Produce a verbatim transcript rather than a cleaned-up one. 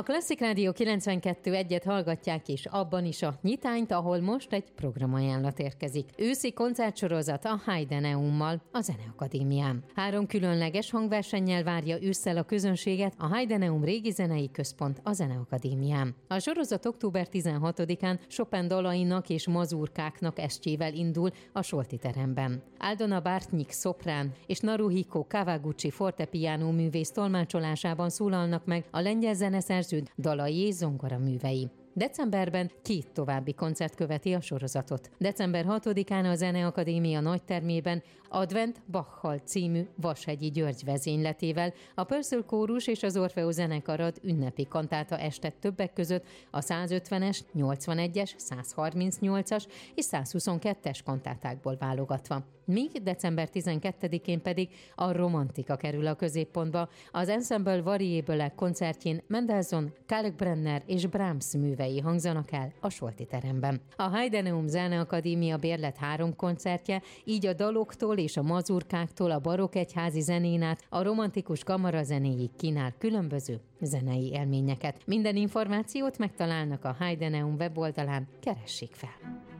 A Klasszik Rádió kilencvenkettő egyet hallgatják, és abban is a nyitányt, ahol most egy programajánlat érkezik. Őszi koncertsorozat a Heideneummal, a Zeneakadémián. Három különleges hangversennyel várja ősszel a közönséget a Heideneum Régi Zenei Központ a Zeneakadémián. A sorozat október tizenhatodikán Chopin dalainak és mazurkáknak estjével indul a Solti teremben. Aldona Bartnyik szoprán és Naruhiko Kawaguchi fortepiano művész tolmácsolásában szólalnak meg a lengyel zeneszerző dalai és zongora művei. Decemberben két további koncert követi a sorozatot. december hatodikán a Zeneakadémia nagytermében Advent Bachal című Vashegyi György vezényletével a Purcell Kórus és az Orfeó zenekarad ünnepi kantáta estet többek között a százötvenes, nyolcvanegyes, százharmincnyolcas és százhuszonkettes kantátákból válogatva. Míg december tizenkettedikén pedig a romantika kerül a középpontba. Az Ensemble Variable koncertjén Mendelssohn, Kalkbrenner és Brahms művei hangzanak el a Solti teremben. A Heideneum Zeneakadémia bérlet három koncertje, így a daloktól és a mazurkáktól a barokk egyházi zenén át a romantikus kamarazenéig kínál különböző zenei élményeket. Minden információt megtalálnak a Heideneum weboldalán, keressék fel!